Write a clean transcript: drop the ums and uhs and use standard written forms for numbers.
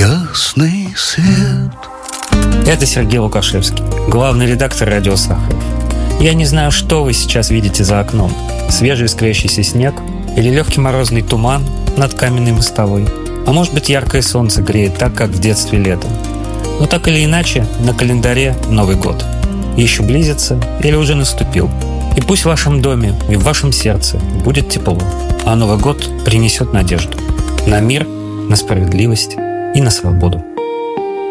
ясный свет. Это Сергей Лукашевский, главный редактор «Радио Сахаров». Я не знаю, что вы сейчас видите за окном. Свежий искрящийся снег или легкий морозный туман над каменной мостовой. А может быть, яркое солнце греет так, как в детстве летом. Но так или иначе, на календаре Новый год. Еще близится или уже наступил. И пусть в вашем доме и в вашем сердце будет тепло, а Новый год принесет надежду на мир, на справедливость и на свободу.